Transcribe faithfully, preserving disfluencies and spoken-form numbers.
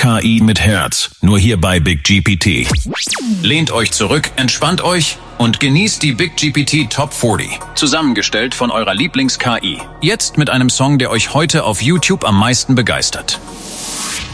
K I mit Herz. Nur hier bei Big G P T. Lehnt euch zurück, entspannt euch und genießt die Big G P T Top vierzig. Zusammengestellt von eurer Lieblings-K I. Jetzt mit einem Song, der euch heute auf YouTube am meisten begeistert.